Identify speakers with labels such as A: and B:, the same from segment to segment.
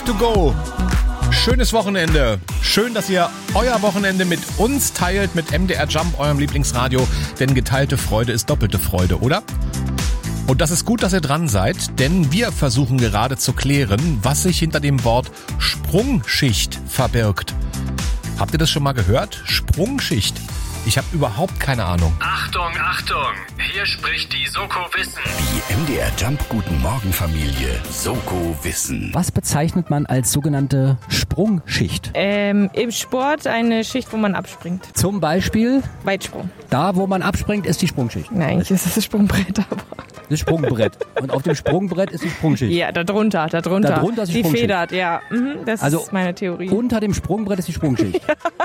A: to go. Schönes Wochenende. Schön, dass ihr euer Wochenende mit uns teilt, mit MDR Jump, eurem Lieblingsradio. Denn geteilte Freude ist doppelte Freude, oder? Und das ist gut, dass ihr dran seid, denn wir versuchen gerade zu klären, was sich hinter dem Wort Sprungschicht verbirgt. Habt ihr das schon mal gehört? Sprungschicht. Ich habe überhaupt keine Ahnung.
B: Achtung, Achtung! Hier spricht die Soko Wissen.
C: Die MDR Jump Guten Morgen Familie Soko Wissen.
D: Was bezeichnet man als sogenannte Sprungschicht?
E: Im Sport eine Schicht, wo man abspringt.
D: Zum Beispiel,
E: Weitsprung.
D: da wo man abspringt, ist die Sprungschicht.
E: Nein, eigentlich ist es das Sprungbrett, aber...
D: Das Sprungbrett. Und auf dem Sprungbrett ist die Sprungschicht.
E: Ja, darunter.
D: Darunter ist die Sprungschicht.
E: Federt, ja. Das ist meine Theorie.
D: Unter dem Sprungbrett ist die Sprungschicht.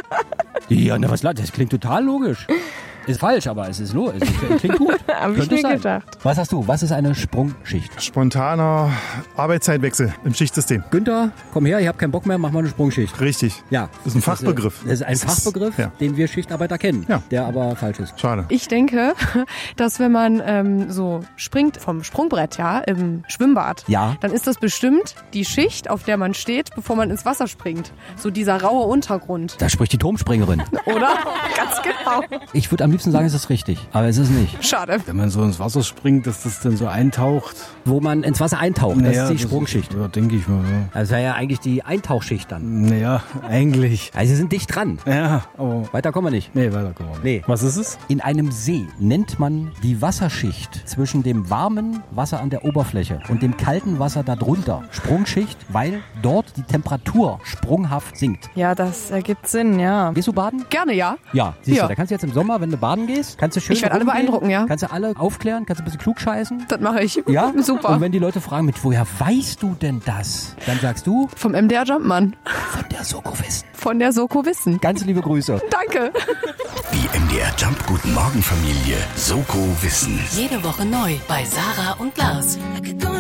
D: Ja, na was, das klingt total logisch. Ist falsch, aber es ist logisch. Es klingt gut.
E: Hab ich mir gedacht.
D: Was hast du? Was ist eine Sprungschicht?
F: Spontaner Arbeitszeitwechsel im Schichtsystem.
D: Günther, komm her, ich habe keinen Bock mehr, mach mal eine Sprungschicht.
F: Richtig.
D: Ja.
F: Das ist ein Fachbegriff.
D: Das ist ein Fachbegriff,
F: ja,
D: den wir Schichtarbeiter kennen,
F: Ja.
D: der aber falsch ist.
F: Schade.
G: Ich denke, dass wenn man so springt vom Sprungbrett, ja, im Schwimmbad,
D: Ja.
G: dann ist das bestimmt die Schicht, auf der man steht, bevor man ins Wasser springt. So dieser raue Untergrund,
D: Da spricht die Turmspringerin.
G: oder? Ganz genau.
D: Ich würde am liebsten sagen, es ist richtig, aber es ist nicht.
G: Schade.
H: Wenn man so ins Wasser springt, dass das dann so eintaucht.
D: Wo man ins Wasser eintaucht, das ist die Sprungschicht.
H: Ja, denke ich mal so.
D: Das wäre ja eigentlich die Eintauchschicht dann.
H: Naja, eigentlich.
D: Also sie sind dicht dran.
H: Ja, aber...
D: Weiter kommen wir nicht.
H: Nee, weiter kommen wir nicht.
D: Nee.
H: Was ist es?
D: In einem See nennt man die Wasserschicht zwischen dem warmen Wasser an der Oberfläche und dem kalten Wasser darunter Sprungschicht, weil dort die Temperatur sprunghaft sinkt.
G: Ja, das ergibt Sinn, ja.
D: Gehst du baden?
G: Gerne, ja.
D: Ja, siehst
G: Ja.
D: du, da kannst du jetzt im Sommer, wenn du baden gehst, kannst du schön
G: Ich werde alle
D: rumgehen,
G: beeindrucken, ja.
D: Kannst du alle aufklären, kannst du ein bisschen klugscheißen.
G: Das mache ich.
D: Ja?
G: Super.
D: Und wenn die Leute fragen, mit woher weißt du denn das? Dann sagst du,
G: Vom MDR Jumpmann.
D: von der Soko Wissen.
G: Von der Soko Wissen.
D: Ganz liebe Grüße.
G: Danke.
C: Die MDR Jump Guten Morgen Familie Soko Wissen.
I: Jede Woche neu bei Sarah und Lars.